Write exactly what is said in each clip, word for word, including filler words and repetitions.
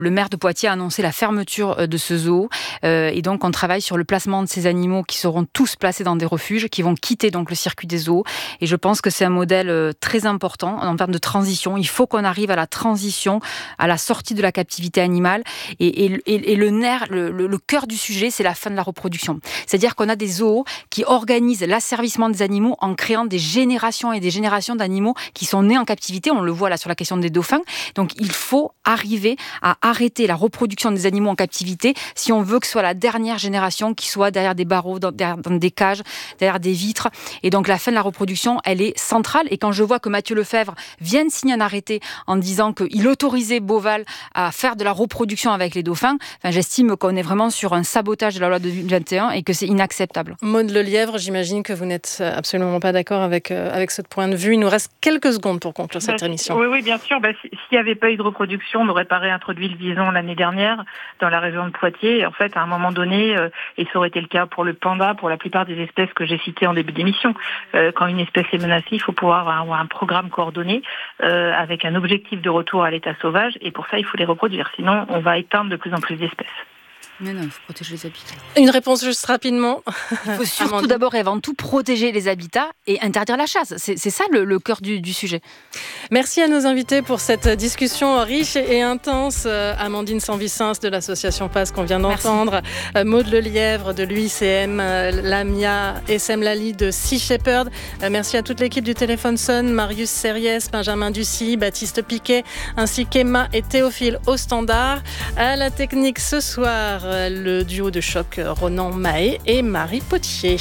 Le maire de Poitiers a annoncé la fermeture de ce zoo euh, et donc on travaille sur le placement de ces animaux qui seront tous placés dans des refuges, qui vont quitter donc le circuit des zoos. Et je pense que c'est un modèle très important en termes de transition. Il faut qu'on arrive à la transition, à la sortie de la captivité animale. Et, et, et, et le nerf, le, le, le cœur du sujet, c'est la fin de la reproduction. C'est-à-dire qu'on a des zoos qui organisent l'asservissement des animaux en créant des générations et des générations d'animaux qui sont nés en captivité. On le voit là sur la question des dauphins. Donc il faut arriver à arrêter la reproduction des animaux en captivité si on veut que ce soit la dernière génération qui soit derrière des barreaux, dans, derrière, dans des cages, derrière des vitres. Et donc la fin de la reproduction, elle est centrale. Et quand je vois que Mathieu Lefebvre vient de signer un arrêté en disant qu'il autorisait Beauval à faire de la reproduction avec les dauphins, enfin, j'estime qu'on est vraiment sur un sabotage de la loi de deux mille vingt et un et que c'est inacceptable. Maude Lelièvre, j'imagine que vous n'êtes absolument pas d'accord avec, euh, avec ce point de vue. Il nous reste quelques secondes pour conclure cette bah, émission. Oui, oui, bien sûr. Bah, s'il n'y avait pas eu de reproduction, on n'aurait pas réintroduit le vison l'année dernière dans la région de Poitiers. En fait, à un moment donné, euh, et ça aurait été le cas pour le panda, pour la plupart des espèces que j'ai citées en début d'émission, euh, quand une espèce est menacée, il faut pouvoir avoir un programme coordonné euh, avec un objectif de retour à l'état sauvage. Et pour ça, il faut les reproduire. Sinon, on va éteindre de plus en plus d'espèces. Mais non, il faut protéger les habitats. Une réponse juste rapidement. Il faut surtout d'abord et avant tout protéger les habitats et interdire la chasse. C'est, c'est ça le, le cœur du, du sujet. Merci à nos invités pour cette discussion riche et intense. Amandine Sanvicens de l'association P A S qu'on vient d'entendre, Merci. Maude Lelièvre de l'U I C M, Lamia Essemlali de Sea Shepherd. Merci à toute l'équipe du Téléphone Sonne, Marius Serriès, Benjamin Ducy, Baptiste Piquet, ainsi qu'Emma et Théophile au standard. À la technique ce soir, le duo de choc Ronan Mahé et Marie Potier.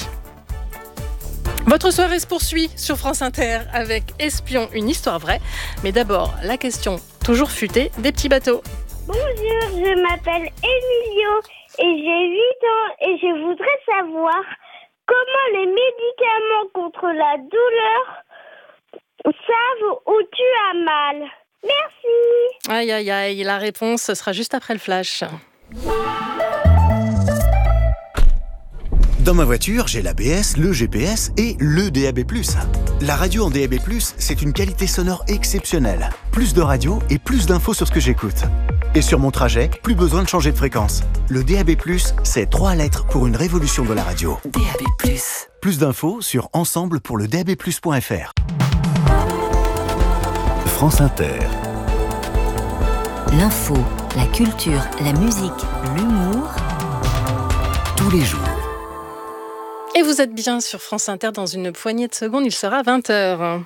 Votre soirée se poursuit sur France Inter avec Espion, une histoire vraie. Mais d'abord, la question toujours futée des petits bateaux. Bonjour, je m'appelle Emilio et j'ai huit ans et je voudrais savoir comment les médicaments contre la douleur savent où tu as mal. Merci. Aïe, aïe, aïe, la réponse ce sera juste après le flash. Dans ma voiture, j'ai l'A B S, le G P S et le D A B plus. La radio en D A B plus, c'est une qualité sonore exceptionnelle. Plus de radio et plus d'infos sur ce que j'écoute. Et sur mon trajet, plus besoin de changer de fréquence. Le D A B plus, c'est trois lettres pour une révolution de la radio. D A B plus. Plus d'infos sur ensemble pour le d a b plus point f r. France Inter. L'info, la culture, la musique, l'humour, tous les jours. Et vous êtes bien sur France Inter. Dans une poignée de secondes, il sera vingt heures.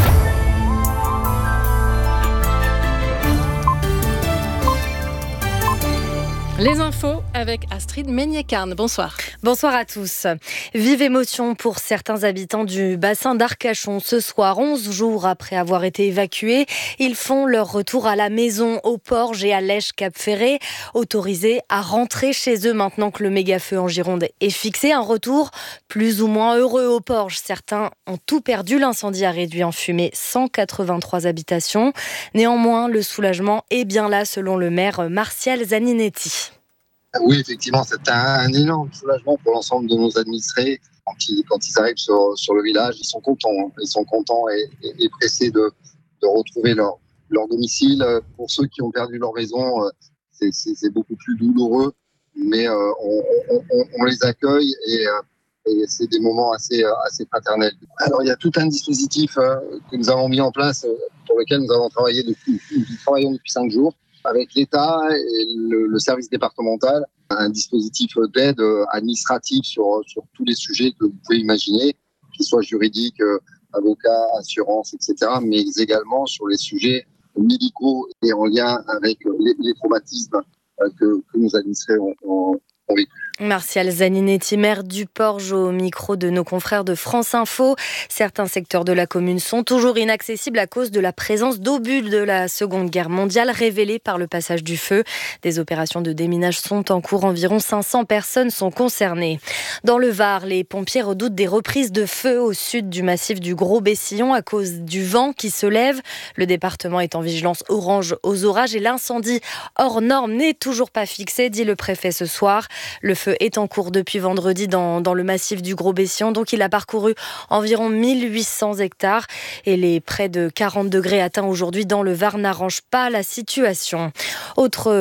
Les infos avec Astrid Meignet-Carne. Bonsoir. Bonsoir à tous. Vive émotion pour certains habitants du bassin d'Arcachon. Ce soir, onze jours après avoir été évacués, ils font leur retour à la maison, au Porge et à Lèche-Cap-Ferré, autorisés à rentrer chez eux maintenant que le méga-feu en Gironde est fixé. Un retour plus ou moins heureux au Porge. Certains ont tout perdu. L'incendie a réduit en fumée cent quatre-vingt-trois habitations. Néanmoins, le soulagement est bien là, selon le maire Martial Zaninetti. Oui, effectivement, c'est un, un énorme soulagement pour l'ensemble de nos administrés. Quand ils, quand ils arrivent sur, sur le village, ils sont contents. Ils sont contents et, et, et pressés de, de retrouver leur, leur domicile. Pour ceux qui ont perdu leur maison, c'est, c'est, c'est beaucoup plus douloureux, mais euh, on, on, on, on les accueille et, et c'est des moments assez, assez fraternels. Alors, il y a tout un dispositif que nous avons mis en place, pour lequel nous avons travaillé depuis, nous travaillons depuis cinq jours. Avec l'État et le, le service départemental, un dispositif d'aide administrative sur, sur tous les sujets que vous pouvez imaginer, qu'ils soient juridiques, euh, avocats, assurances, et cetera, mais également sur les sujets médicaux et en lien avec les, les traumatismes euh, que, que nos administrés ont, ont, ont vécu. Martial Zaninetti, maire du Porge, au micro de nos confrères de France Info. Certains secteurs de la commune sont toujours inaccessibles à cause de la présence d'obus de la Seconde Guerre mondiale révélés par le passage du feu. Des opérations de déminage sont en cours. Environ cinq cents personnes sont concernées. Dans le Var, les pompiers redoutent des reprises de feu au sud du massif du Gros-Bessillon à cause du vent qui se lève. Le département est en vigilance orange aux orages et l'incendie hors norme n'est toujours pas fixé, dit le préfet ce soir. Le feu est en cours depuis vendredi dans, dans le massif du Gros-Bessillon. Donc il a parcouru environ mille huit cents hectares et les près de quarante degrés atteints aujourd'hui dans le Var n'arrangent pas la situation. Autre